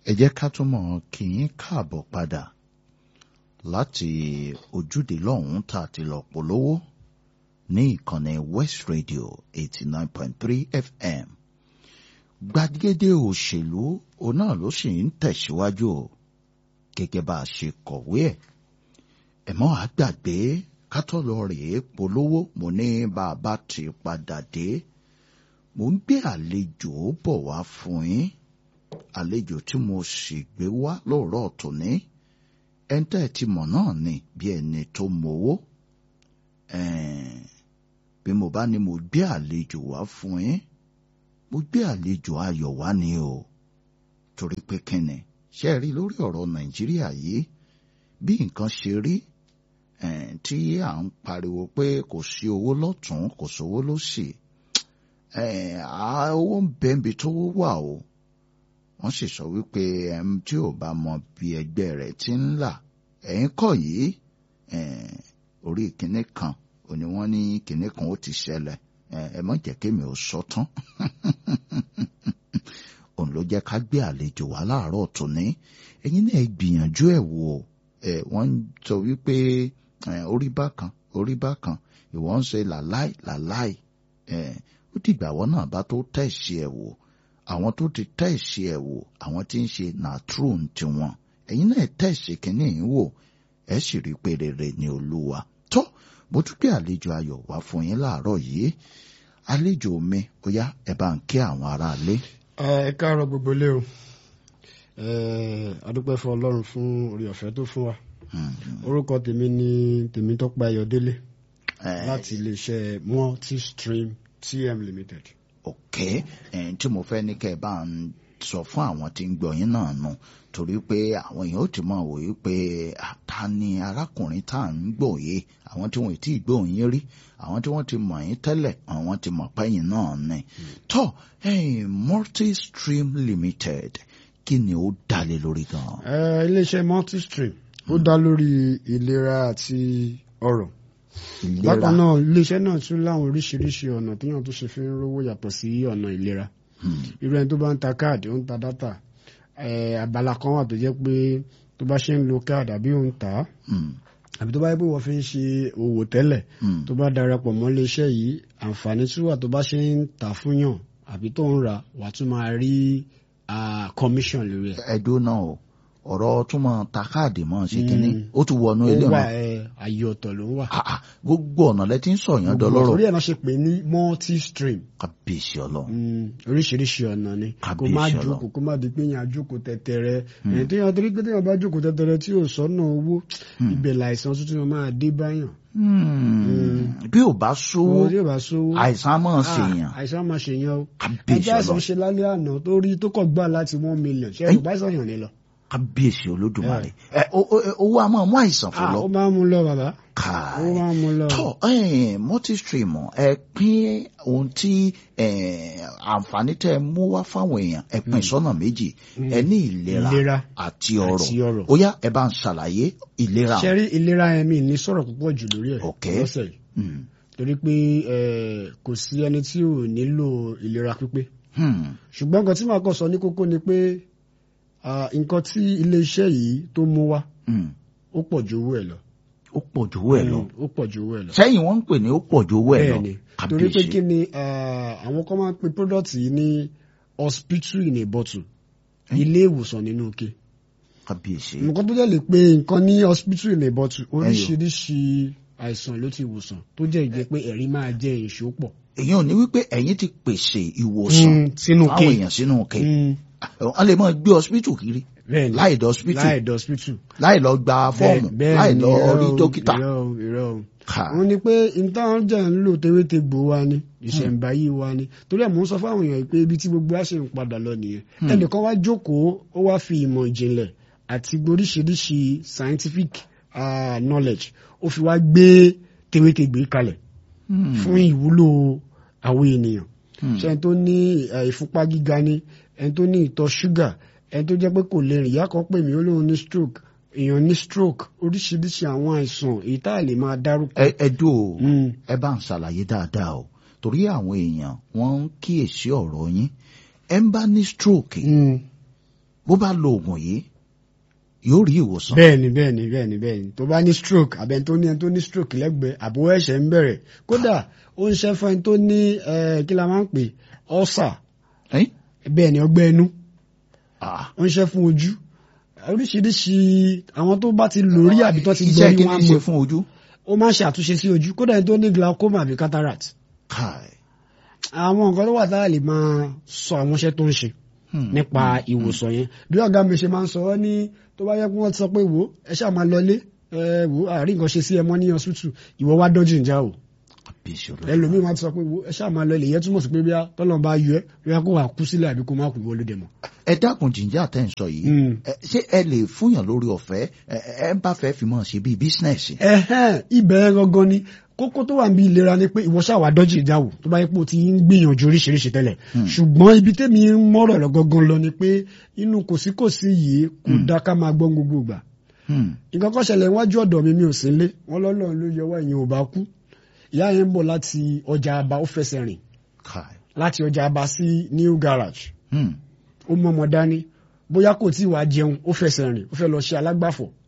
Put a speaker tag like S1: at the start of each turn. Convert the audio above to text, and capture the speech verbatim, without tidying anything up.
S1: ẹ jẹ́ ká tún mọ̀ kí yín káàbọ̀ padà láti ojúde lọ́hùn-ún tá a ti lọ polówó ní ìkànnì West Radio eighty nine point three F M. Gbàgede òṣèlú òun náà ló sì ń tẹ̀síwájú o gẹ́gẹ́ bá a ṣe kọ̀wé ẹ̀. ẹ mọ́ á gbàgbé ká tó lọ rèé polówó mo ní bàbá ti padà dé mo ń gbé àlejò bọ̀ wá fún yín àlejò tí mo sì gbé wá lóòrọ̀ tòní ẹ̀ńtẹ́ ti mọ̀ náà ni bí ẹni tó mowó bí mo bá ní mo gbé àlejò wá fún yín mo gbé àlejò ayọ̀ wá ni o torí pé kíni ṣe rí lórí ọ̀rọ̀ Nàìjíríà yìí bí nǹkan ṣe rí tí à ń pariwo pé kò sí owó lọ́tún kò sówó lósì owó ń bẹ níbi tó wà o wọ́n sì sọ wípé ẹni tí ò bá mọ bí ẹgbẹ́ rẹ̀ ti ń là ẹ̀yìn kọ́ yìí orí kìnní kan ò ní wọ́n ní kìnní kan ó ti ṣẹlẹ̀ ẹ mọ̀ jẹ́ kémi ò sọ tán òun ló jẹ́ ká gbé àlejò wá láàárọ̀ tòní ẹ̀yin náà gbìyànjú ẹ̀ wò wọ́n sọ wípé orí bákan orí bákan ìwọ́n ń ṣe làláì làláì ó dìgbà wọn náà bá tó tẹ̀sí ẹ̀ wò àwọn tó ti tẹ̀sí ẹ̀ wò àwọn tí ń ṣe nàtrún tiwọn ẹ̀yin náà tẹ̀sí kínní yìí wò ẹ̀ sì rí pé rere ni Olúwa tó mo tún gbé àlejò ayọ̀ wá fún yín láàárọ̀ yìí àlejò mi ó yá ẹ bá ń kí àwọn aráalé.
S2: ẹ káàárọ̀ gbogbo ilé o adúpẹ́ fún Ọlọ́run fún orí ọ̀fẹ́ tó fún wa orúkọ tèmi ni Tèmítọ́pẹ́ Ayọ̀délé láti iléeṣẹ́ Multistream T M Limited.
S1: ok tí mo fẹ́ ní kẹ́ ẹ bá ń sọ fún àwọn tí ń gbọ́ yín náà nù torí pé àwọn èèyàn ó ti máa wò yí pé ta ni arákùnrin tá à ń gbòye àwọn tí wọn ò tí ì gbóhùn yín rí àwọn tí wọ́n ti mọ̀ yín tẹ́lẹ̀ àwọn tí mọ̀ pẹ́yìn náà ni. tó Multistream Limited kí ni ó dálé lórí gan-an.
S2: iléeṣẹ́ Multistream ó dá lórí ìlera àti ọrọ̀. bákan náà iléeṣẹ́ náà tún láwọn oríṣiríṣi ọ̀nà téèyàn tó ṣe fi ń rówó yàtọ̀ sí ọ̀nà ìlera. irú ẹni tó bá ń ta káàdì ó ń ta dátà abala kan wà tó jẹ́ pé tó bá ṣe ń lo káàdì àbí ó ń tà á àbí tó bá yẹ pé wọ́n fi ń ṣe òwò tẹ́lẹ̀ tó bá darapọ̀ mọ́ iléeṣẹ́ yìí àǹfààní tí wà tó bá ṣe ń tà fún yàn àbí tó ń ra wà tún máa rí commission lórí ẹ̀.
S1: ẹ̀dùn náà o ọ̀rọ̀ tún mọ̀ ta káàdì mọ̀ ṣe kínní ó tún wọnú ilé
S2: ó wà
S1: wọn.
S2: ayé ọ̀tọ̀ ló wà.
S1: gbogbo ọ̀nà lẹ ti ń sọ̀yàn dọlọ́rọ̀.
S2: orí ẹ̀ náà ṣe pè ní Multistream.
S1: kábíyèsí Ọlọ́run.
S2: oríṣiríṣi ọ̀nà ni kò má jókòó kó má di pé yàn á jókòó tẹ̀tẹ̀rẹ̀ ẹ̀yìn tó yàn torí pé téèyàn bá jókòó tẹ̀tẹ̀rẹ̀ tí yóò sọ́nà owó ibẹ̀ láìsàn tuntun máa dé báyàn.
S1: bí ò bá sówó àìsàn máa ṣèyàn.
S2: àìsàn máa ṣèyàn o.
S1: kábíyèsí
S2: ẹjọ́ àìsàn ṣe lálẹ́ àná tó rí tó kọ̀ gbà láti one million ṣe é báyìí sọ̀yàn ni lọ.
S1: kábíyèsí Olódùmarè owó a máa mú àìsàn fún lọ.
S2: ó máa ń mú lọ bàbá.
S1: káà
S2: ó máa ń mú lọ.
S1: tó Multistream ẹ pín ohun tí àǹfààní tẹ ẹ mú wá fáwọn èèyàn ẹ pín sọ́nà méjì ẹ ní ìlera àti ọrọ̀ ó yá ẹ bá ń ṣàlàyé ìlera.
S2: ṣe rí ìlera ẹ̀mí ní sọ̀rọ̀ púpọ̀ jù lórí ẹ̀ lọ́sẹ̀ yìí torí pé kò sí ẹni tí ò nílò ìlera pípé ṣùgbọ́n nǹkan tí màá kọ́ sọ ní kókó ni pé nǹkan tí iléeṣẹ́ yìí tó mú wá ó pọ̀ ju owó ẹ̀ lọ.
S1: ó pọ̀ ju owó ẹ̀ lọ.
S2: ó pọ̀ ju owó ẹ̀ lọ.
S1: sẹ́yìn wọ́n ń pè ní ó pọ̀ ju owó ẹ̀ lọ.
S2: bẹ́ẹ̀ni torí pé kí ni àwọn kan máa ń pe product yìí ní hospital in a bottle ilé ìwòsàn nínú ike.
S1: kábíyèsí.
S2: nǹkan tó jẹ́ lè pe nǹkan ní hospital in a bottle oríṣiríṣi àìsàn ló ti wòsàn tó jẹ́ ìjẹ́ pé ẹ̀rí máa jẹ́ èso pọ̀.
S1: èyàn ò ní wípé ẹ̀yin ti pèsè ìwòsàn fáwọn èèyàn sínú ike wọ́n lè máa gbé hospital kiri láì dọ̀ hospital
S2: láì dọ̀ hospital
S1: láì lọ gba fọ́ọ̀mù láì lọ rí dókítà.
S2: wọ́n ní pé ìtànjà ń lò tewétegbò wa ni ìṣẹ̀ǹbáyé wa ni torí ẹ̀ mò ń sọ fáwọn èèyàn pé ibi tí gbogbo wa ṣe ń padà lọ nìyẹn ẹnìkan wá jókòó ó wá fi ìmọ̀ ìjìnlẹ̀ àti oríṣiríṣi scientific uh, knowledge ó fi wá gbé tewétegbò kalẹ̀ fún ìwúlò àwọn ènìyàn ṣe ẹni tó ní ìfúnpá gíga ni ẹni tó ní ìtọ̀ ṣúgà ẹni tó jẹ́ pé kò lè rìn ìyá kan pè mí ó lóun ní stroke èèyàn ní stroke oríṣiríṣi àwọn àìsàn èyí tá a lè máa dárúkọ.
S1: ẹ ẹ dùn o ẹ bá ń ṣàlàyé dáadáa o torí àwọn èèyàn wọ́n ń kíyèsí ọ̀rọ̀ yín ẹ ń bá ní stroke bó bá lo oògùn yìí yóò rí ìwòsàn.
S2: bẹ́ẹ̀ni bẹ́ẹ̀ni bẹ́ẹ̀ni bẹ́ẹ̀ni tó bá ní stroke àbẹ tó ní ẹni tó ní stroke lẹ́gbẹ̀ẹ́ àbò ẹ̀ṣẹ̀ ń bẹ̀rẹ̀ kódà ó ń ṣe fún ẹni tó ní kí la máa ń pè ulcer bẹ́ẹ̀ni ọgbẹ́ inú ó ń ṣe fún ojú oríṣiríṣi àwọn tó bá ti lórí àbí tó ti gbọ́ rí wọn mọ̀
S1: fún ojú.
S2: ó máa ń ṣe àtúnṣe sí ojú kódà ẹni tó ní glaucoma àbí cataract. àwọn nǹkan tó wà tá a lè máa sọ àwọn iṣẹ́ tó ń ṣe nípa ìwòsàn yẹn bí ọ̀gá mi ṣe máa ń sọ ọ́ ní tó bá yẹ kí wọ́n ti sọ pé wò ẹ ṣáà máa lọlé ẹ wò àárín nǹkan ṣe sí ẹ mọ́ ní hospital ìwọ wá dọ́jú ìjà o ẹlòmíì máa ti sọ pé wò ẹ ṣáà máa lọlé ìyẹn túmọ̀ sí pé bí tọ́lọ́ bá yọ ẹ bí wọ́n kó wà kú sílẹ̀ àbí kó má kú ìwọ ló dẹ̀ mọ́.
S1: ẹ dákun jìnjà tẹ́ ń sọ yìí ṣé ẹ lè fúnyàn lórí ọ̀fẹ́ ẹ ń bá fẹ́ fi mọ̀ ṣe bíi bísínẹ́sì.
S2: ẹhẹn ibẹ̀ gangan ni kókó tó wà níbi ìlera ni pé ìwọ ṣáà wá dọ́jú ìjà wò tó bá yẹ pé o ti ń gbìyànjú oríṣiríṣi tẹ́lẹ̀ ṣùgbọ́n ibi tẹ́mi ń mọ̀rọ̀ lọ gangan lọ ni pé inú kòsíkòsí yìí kò dá ká máa gbọ́ gbogbo ìgbà. nǹkan kan ṣẹlẹ̀ iwájú ọ̀dọ̀ mi mi ò sí nílé wọn lọ́lọ́run ló yọwọ́ ìyẹn ò bá kú ìyá yẹn ń bọ̀ láti ọjà Aba ó fẹsẹ̀ rìn láti ọjà Aba sí new garage ó mọ ọmọ dání bóyá kò tí ì wá jẹun ó fẹsẹ̀ rìn ó fẹ́ lọ ṣe alágbàfọ̀